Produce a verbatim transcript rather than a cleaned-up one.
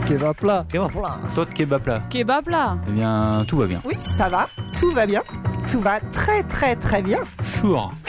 Kebab plat. Kebab plat. Toi de kebab plat. Kebab plat. Eh bien, tout va bien. Oui, ça va, tout va bien. Tout va très très très bien. Sure.